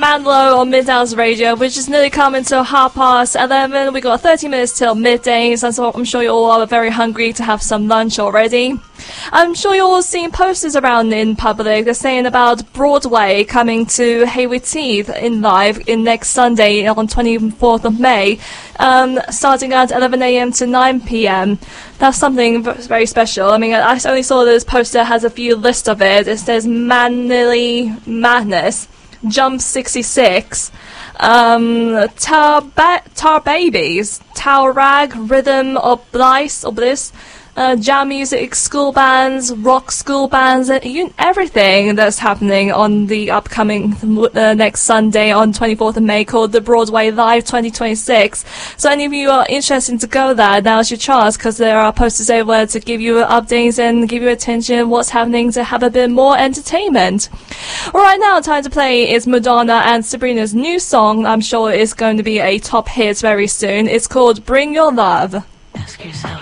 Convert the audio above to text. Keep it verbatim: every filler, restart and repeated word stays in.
Manlow on Midhouse Radio, which is nearly coming to half past eleven. We got thirty minutes till midday, so I'm sure you all are very hungry to have some lunch already. I'm sure you're all seeing posters around in public. They're saying about Broadway coming to Haywood Heath in live in next Sunday on twenty-fourth of May, um, starting at eleven a m to nine p m That's something very special. I mean, I only saw this poster has a few lists of it. It says Manly Madness, Jump sixty-six, um, Tar, ba- Tar Babies, Tower Rag, Rhythm of Bliss, or Bliss, Uh, jam music, school bands, rock school bands, and you, everything that's happening on the upcoming uh, next Sunday on twenty-fourth of May, called the Broadway Live twenty twenty-six. So any of you are interested to go there, now's your chance, because there are posters everywhere to give you updates and give you attention what's happening to have a bit more entertainment. Right now, time to play is Madonna and Sabrina's new song. I'm sure it's going to be a top hit very soon. It's called Bring Your Love. Ask yourself.